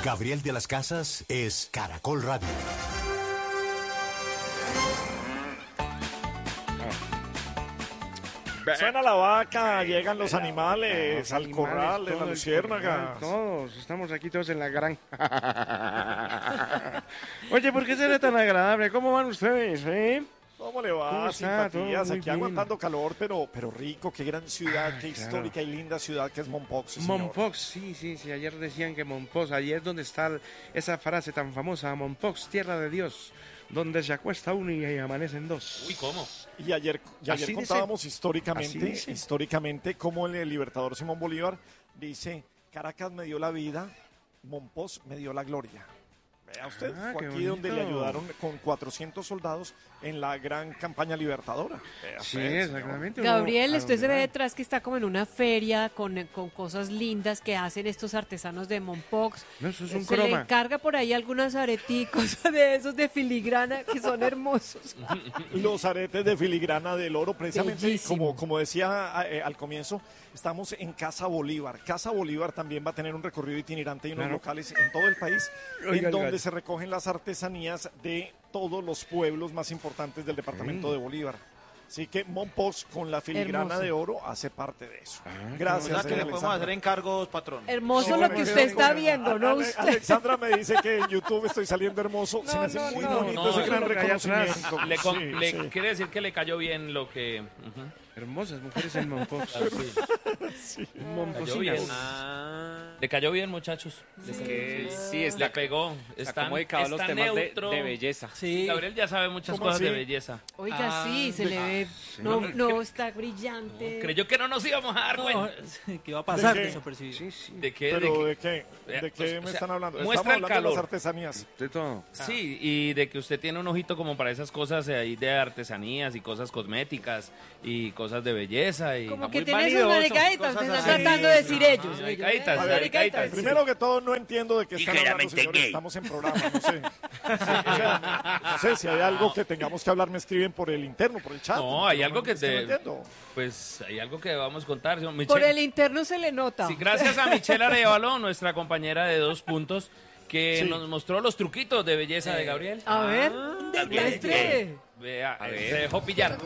Gabriel de las Casas es Caracol Radio. Suena la vaca, llegan los animales al corral de la luciérnaga. Todos, estamos aquí todos en la granja. Oye, ¿por qué será tan agradable? ¿Cómo van ustedes, ¿Cómo le va? ¿Cómo está? Simpatías, Todo muy aquí bien. aguantando calor, pero rico, qué gran ciudad, qué claro. histórica y linda ciudad que es Mompox. Sí, señor. Mompox, sí, ayer decían que Mompox, allí es donde está esa frase tan famosa, Mompox, tierra de Dios, donde se acuesta uno y amanecen dos. Uy, ¿cómo? Y ayer Así contábamos dice. históricamente cómo el libertador Simón Bolívar dice, Caracas me dio la vida, Mompox me dio la gloria. Vea usted, fue qué aquí donde le bonito. ayudaron con 400 soldados en la gran campaña libertadora. Vea Sí, usted, exactamente. Gabriel, uno, ¿a usted se dónde ve va? detrás que está como en una feria con cosas lindas que hacen estos artesanos de Mompox. No, eso es un Se le croma. encarga por ahí algunos areticos de esos de filigrana que son hermosos. Los aretes de filigrana del oro, precisamente Bellísimo. como decía al comienzo, estamos en Casa Bolívar. Casa Bolívar también va a tener un recorrido itinerante y unos Claro. locales en todo el país, Oiga, en donde oiga. se recogen las artesanías de todos los pueblos más importantes del departamento de Bolívar. Así que Mompox con la filigrana Hermoso. de oro hace parte de eso. qué Gracias. O sea, que le podemos Alexandra. hacer encargos, patrón. Hermoso Sí, lo bueno, que yo usted está con- viendo, ¿no? Usted. Alexandra me dice que en YouTube estoy saliendo hermoso. Se me hace muy bonito no, ese eso gran es lo que hay atrás. reconocimiento. Le Sí, sí. quiere decir que le cayó bien lo que... Hermosas mujeres en Mompox. Claro, sí. Cayó bien. Momposinas. Le cayó bien, muchachos. Sí, está, Le pegó. está como dedicado a los está temas neutro. de belleza. Sí. Gabriel ya sabe muchas ¿Cómo cosas así? de belleza. Oiga, sí, se le ve. No, está brillante. Creyó que no nos íbamos a dar cuenta. ¿Qué va a pasar? ¿De qué? Desapercibido. Sí, sí. ¿De qué? ¿Pero ¿De de qué? ¿De pues, qué o me sea, están hablando? muestra Estamos el hablando de las calor. artesanías. De todo. Sí, y de que usted tiene un ojito como para esas cosas ahí de artesanías y cosas cosméticas y cosas de belleza. Y Como que muy tiene sus vanidoso, maricaditas, me cosas están así. tratando de decir ellos. Maricaditas, A ver, maricaditas. Primero que todo, no entiendo de qué están hablando, claramente señores. gay. Estamos en programa, no sé. O sea, no sé si hay algo que tengamos que hablar, me escriben por el interno, por el chat. No, hay algo que es no te... entiendo. Pues hay algo que vamos a contar. señor Por Michelle. el interno se le nota. Sí, gracias a Michelle Arevalo, nuestra compañera de 2 puntos, que Sí. nos mostró los truquitos de belleza de Gabriel. A ver, demuestre. Vea, se dejó pillar.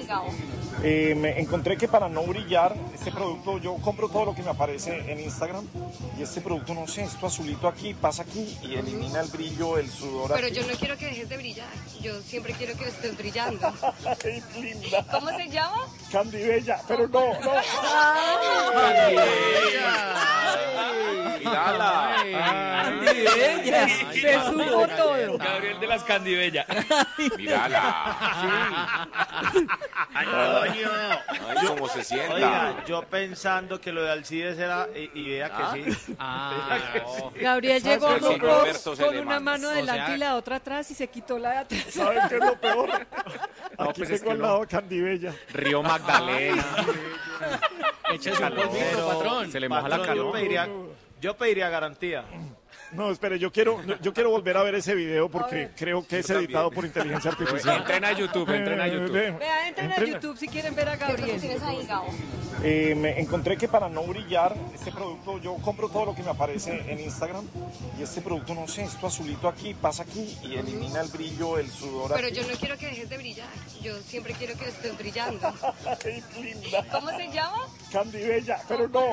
Me encontré que para no brillar, este producto, yo compro todo lo que me aparece en Instagram y este producto, no sé, esto azulito aquí, pasa aquí y elimina el brillo, el sudor. Pero aquí. yo no quiero que dejes de brillar. Yo siempre quiero que estés brillando. Ay, linda, ¿Cómo se llama? Candy Bella, pero no. Andy Bella, se supo todo. Gabriel de las Candibella. Antonio. Ay, cómo se sienta. Oiga, yo pensando que lo de Alcides era, y vea que sí. Gabriel llegó ¿Sabes con, qué? Roberto se con le una manda. mano adelante y la otra atrás y se quitó la de atrás. ¿Saben qué es lo peor? Aquí pues es tengo que al no. lado Candy Bella. Río Magdalena. Échese un polvito, patrón. Se le moja la Patrón, calor. yo pediría garantía. No, espere, yo quiero volver a ver ese video porque creo que es editado por inteligencia artificial. Entren a YouTube, entren a YouTube. Vea, entren a YouTube si quieren ver a Gabriel. ¿Tienes ahí, Gabo? Me encontré que para no brillar, este producto, yo compro todo lo que me aparece en Instagram y este producto, no sé, esto azulito aquí, pasa aquí y elimina el brillo, el sudor. Pero aquí. yo no quiero que dejes de brillar. Yo siempre quiero que estés brillando. Ay, linda, ¿Cómo se llama? Candy Bella, pero no.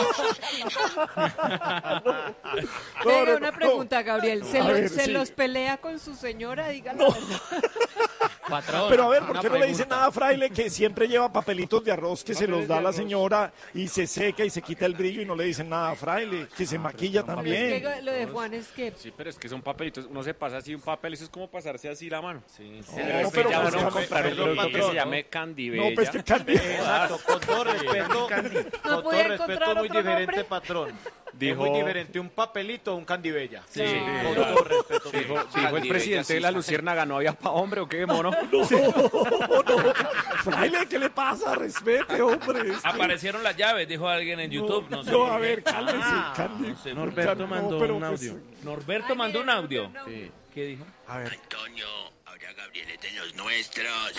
Venga, una pregunta, Gabriel. ¿Se, A ver, sí. los pelea con su señora? Díganlo. Patrón. Pero a ver, ¿por una qué no le dice pregunta. nada a Fraile que siempre lleva papelitos de arroz que se los da a la señora y se seca y se quita el brillo y no le dicen nada a Fraile, que se maquilla Es también? que lo de Juan es que Sí, pero es que son papelitos. Uno se pasa así un papel, eso es como pasarse así la mano. Sí, sí. Pero es que pero ya pues, van a Candy- comprar un perdón, producto que patrón, se llame Candy No, Bella. pues que Candy Exacto, con todo respeto, con podía todo encontrar respeto, muy otro diferente, nombre. patrón. Dijo- Es muy diferente un papelito a un candibella. Sí. Con todo respeto. Dijo el Candy presidente Bella, de la sí. Luciérnaga, ¿no había pa' hombre o qué, mono? Fraile, ¿qué le pasa? Respete, hombre. Es que- Aparecieron las llaves, dijo alguien en YouTube. No, sé No, por a qué. ver, cálmese, Candy. No sé. Norberto No, mandó pero un pues, audio. Norberto mandó un audio. ¿Qué dijo? Antonio, Ahora Gabriel es de los nuestros.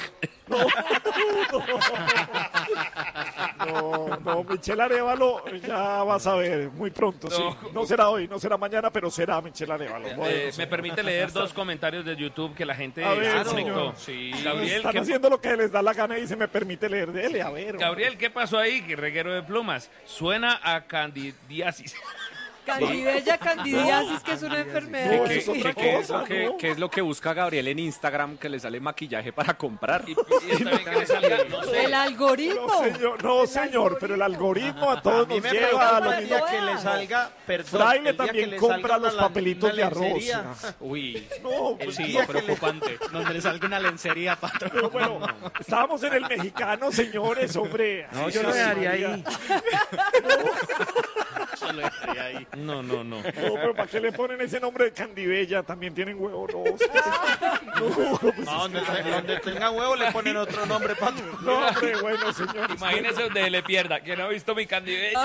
No, Michelle Arévalo, ya vas a ver, muy pronto, sí. No será hoy, no será mañana, pero será Michelle Arévalo. Me permite leer dos comentarios de YouTube que la gente A ver, se conectó. Sí. Gabriel, Están haciendo lo que les da la gana y se me permite leer. Dele, a ver. Gabriel, ¿qué pasó ahí? Que reguero de plumas. Suena a candidiasis. Candibella, candidiasis, que es una enfermedad. No, eso es otra cosa, ¿no? ¿Qué es lo que busca Gabriel en Instagram que le sale maquillaje para comprar? Y está bien que le salga, no sé. El algoritmo. No, señor, pero el algoritmo a todos nos lleva a lo el mismo. día que le salga, perdón, Fraile el día que también le compra salga los una papelitos de una arroz. lencería. Uy, No, El pues, sí, día que le- preocupante. Donde le salga una lencería, patrón. pero bueno, estábamos en el mexicano, señores, hombre. No, yo lo dejaría ahí. Solo estaría ahí. No. No, pero ¿para qué le ponen ese nombre de Candibella? También tienen huevo, no. No, donde tenga huevo le ponen otro nombre, patrón. No, hombre, bueno, señor. Imagínese donde le pierda, que no ha visto mi candidella.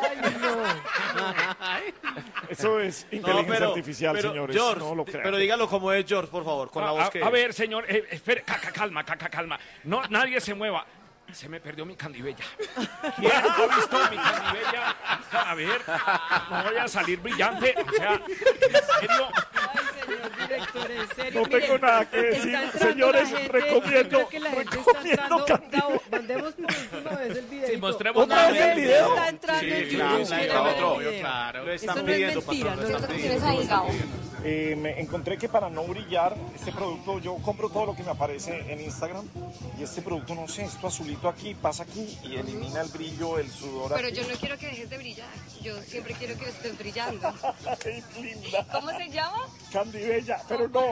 Eso es inteligencia artificial, señores. George, No lo crean. pero dígalo como es George, por favor, con la voz que A ver, señor, espere, calma. No, nadie se mueva. Se me perdió mi candibella. ¿Quién ha visto mi candibella? A ver, no voy a salir brillante. O sea, ¿en serio? Ay, señor director, en serio. No tengo nada que decir. Está entrando Señores, la gente, recomiendo- yo creo que la gente está recomiendo entrando. Candibella. Gabo, mandemos por última vez el video. Sí, mostremos ¿Otra vez el video? Está entrando en YouTube. claro, quiere claro, ver el obvio, video. claro. lo Esto están no es pidiendo, mentira, patrón, no lo es están mentira. pidiendo. Me encontré que para no brillar, este producto, yo compro todo lo que me aparece en Instagram y este producto, no sé, esto azulito aquí, pasa aquí y elimina el brillo, el sudor. Pero aquí. yo no quiero que dejes de brillar. Yo siempre quiero que estés brillando. Ay, linda. ¿Cómo se llama? Candibella, pero no.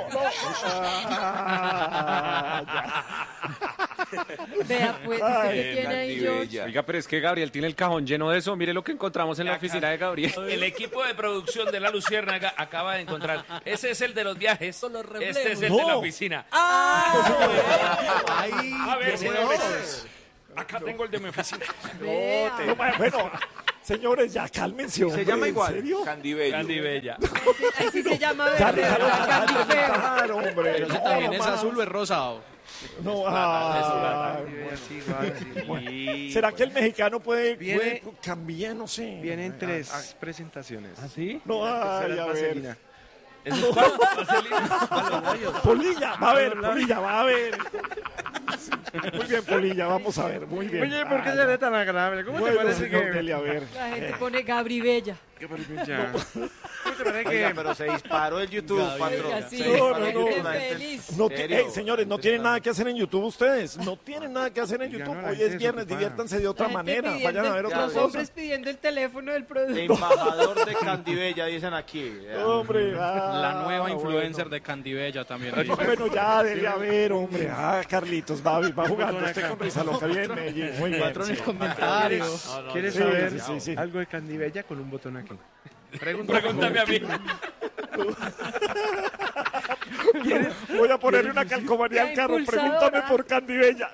Vea, pues, ¿usted qué tiene ahí, George? Oiga, pero es que Gabriel tiene el cajón lleno de eso. Mire lo que encontramos en la oficina de Gabriel. El equipo de producción de La Luciérnaga acaba de encontrar. Ese es el de los viajes. Este es el de la oficina. A ver, señores. Acá tengo el de mi oficina. Vea. No, bueno, señores, ya cálmense, hombre. llama igual. ¿En serio? Candibella. Ahí sí se llama Ya verde, déjalo ¿verdad? dejar de Candifeo. inventar, hombre. Pero si No, también es más. azul o es rosado. No, Sí, igual, sí. ¿Será que el mexicano puede Viene- cambiar? No sé. Viene en 3 presentaciones. ¿Ah, sí? No, ay, a ver. ¿Eso es cuál? Polilla, va a ver, Polilla, va a ver. Muy bien, Polilla, vamos a ver, muy bien. Oye, ¿por qué se ve tan agradable? ¿Cómo te Bueno, parece señor que...? Deli, a ver. La gente pone Gabri Bella. ¿Qué ya? ¿Cómo te parece Oiga, que...? pero se disparó el YouTube, patrón. Oiga, sí, Se No, disparó no, el no. YouTube, gente la gente- feliz. No ¿Serio? señores, no tienen nada que hacer en YouTube ustedes. No tienen nada que hacer en Ya YouTube. no, la Hoy gente es viernes, desocupada. diviértanse de La otra gente manera. pidiendo Vayan a ver el- otra Los cosa. hombres pidiendo el teléfono del producto. Embajador de Candibella, dicen aquí. Hombre, La nueva bueno. influencer de Candibella también. ahí. Bueno, ya, debe haber, hombre. Carlitos, va jugando usted con Risa Loca bien, Medellín. Muy bien. Patrón, sí. el comentario. ¿Quieres Sí, saber sí. algo de Candibella con un botón aquí? Pregúntame a mí. Voy a ponerle una calcomanía al La carro. impulsadora. Pregúntame por Candibella.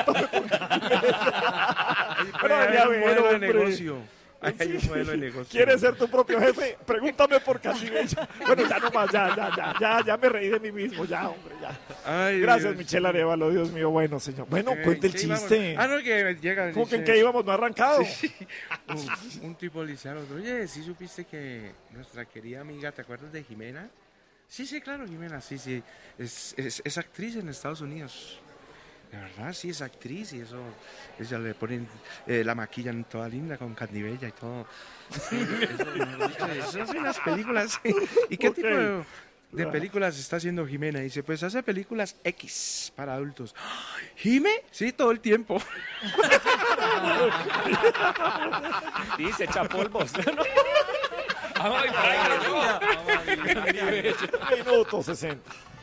Pero debe haber, modelo de hombre. negocio. Ahí hay un modelo de negocio. ¿Quieres ser tu propio jefe? Pregúntame por Candibella. Bueno, ya nomás, ya me reí de mí mismo, ya, hombre, ya. Ay, Gracias, Dios. Michelle Arevalo, Dios mío, bueno, señor. Bueno, cuente el ¿qué íbamos? chiste. Ah, no, que llega. ¿Cómo que en dice- qué íbamos? ¿No ha arrancado? Un tipo le dice al otro, oye, ¿sí supiste que nuestra querida amiga, ¿te acuerdas de Jimena? Sí, claro, Jimena, sí. Es actriz en Estados Unidos. La verdad, sí, es actriz y eso, ella le ponen, la maquillan toda linda con Candibella y todo. Eso es unas películas. ¿Y qué Ok. tipo de películas está haciendo Jimena? Dice, pues hace películas X para adultos. ¿Jime? Sí, todo el tiempo. Sí, se echa polvos. Ay, Fraile, no. Minuto 60.